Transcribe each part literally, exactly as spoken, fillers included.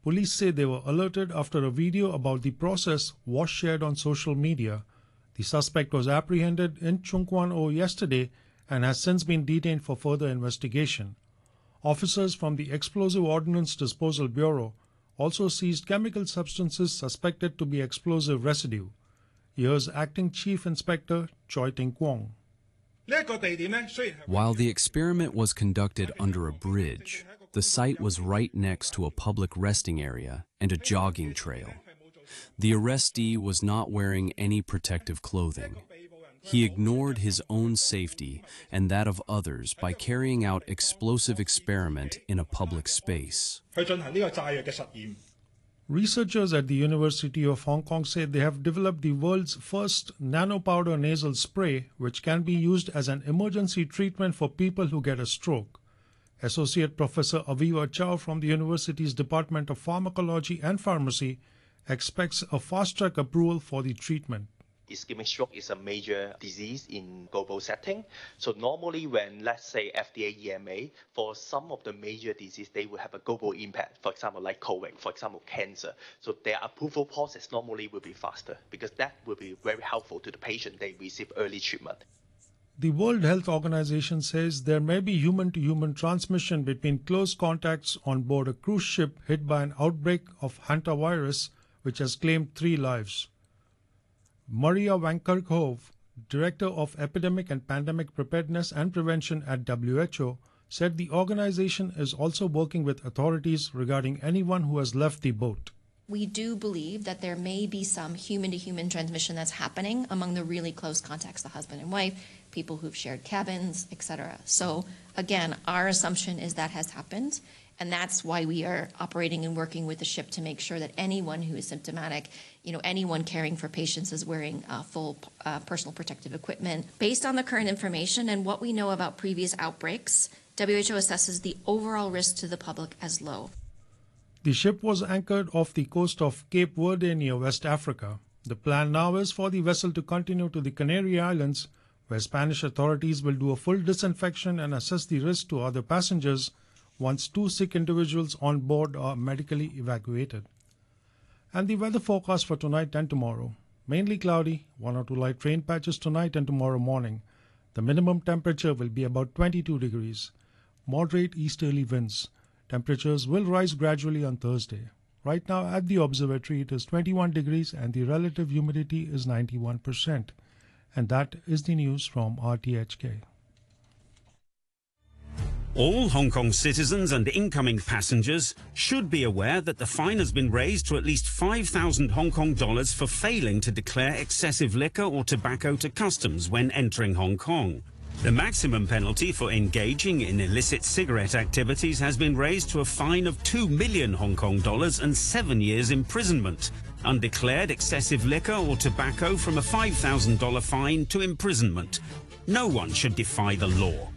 Police say they were alerted after a video about the process was shared on social media. The suspect was apprehended in Chung Kwan O yesterday and has since been detained for further investigation. Officers from the Explosive Ordnance Disposal Bureau also seized chemical substances suspected to be explosive residue. Here's Acting Chief Inspector Choi Ting Kwong. While the experiment was conducted under a bridge, the site was right next to a public resting area and a jogging trail. The arrestee was not wearing any protective clothing. He ignored his own safety and that of others by carrying out explosive experiment in a public space. Researchers at the University of Hong Kong say they have developed the world's first nanopowder nasal spray, which can be used as an emergency treatment for people who get a stroke. Associate Professor Aviva Chow from the university's Department of Pharmacology and Pharmacy expects a fast-track approval for the treatment. Ischemic stroke is a major disease in global setting. So normally when, let's say, F D A, E M A, for some of the major disease, they will have a global impact, for example, like COVID, for example, cancer. So their approval process normally will be faster because that will be very helpful to the patient. They receive early treatment. The World Health Organization says there may be human-to-human transmission between close contacts on board a cruise ship hit by an outbreak of hantavirus, which has claimed three lives. Maria Van Kerkhove, Director of Epidemic and Pandemic Preparedness and Prevention at W H O, said the organization is also working with authorities regarding anyone who has left the boat. We do believe that there may be some human-to-human transmission that's happening among the really close contacts, the husband and wife, people who've shared cabins, et cetera. So again, our assumption is that has happened. And that's why we are operating and working with the ship to make sure that anyone who is symptomatic, you know, anyone caring for patients is wearing uh, full uh, personal protective equipment. Based on the current information and what we know about previous outbreaks, W H O assesses the overall risk to the public as low. The ship was anchored off the coast of Cape Verde near West Africa. The plan now is for the vessel to continue to the Canary Islands, where Spanish authorities will do a full disinfection and assess the risk to other passengers once two sick individuals on board are medically evacuated. And the weather forecast for tonight and tomorrow. Mainly cloudy, one or two light rain patches tonight and tomorrow morning. The minimum temperature will be about twenty-two degrees. Moderate easterly winds. Temperatures will rise gradually on Thursday. Right now at the observatory it is twenty-one degrees and the relative humidity is ninety-one percent. And that is the news from R T H K. All Hong Kong citizens and incoming passengers should be aware that the fine has been raised to at least five thousand Hong Kong dollars for failing to declare excessive liquor or tobacco to customs when entering Hong Kong. The maximum penalty for engaging in illicit cigarette activities has been raised to a fine of two million Hong Kong dollars and seven years imprisonment. Undeclared excessive liquor or tobacco from a five thousand dollar fine to imprisonment. No one should defy the law.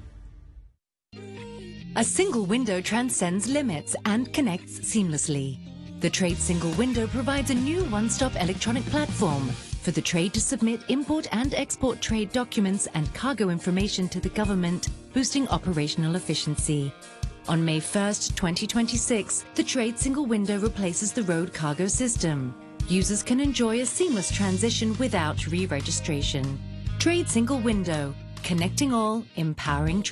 A single window transcends limits and connects seamlessly. The Trade Single Window provides a new one-stop electronic platform for the trade to submit import and export trade documents and cargo information to the government, boosting operational efficiency. On May first, twenty twenty-six, the Trade Single Window replaces the road cargo system. Users can enjoy a seamless transition without re-registration. Trade Single Window, connecting all, empowering trade.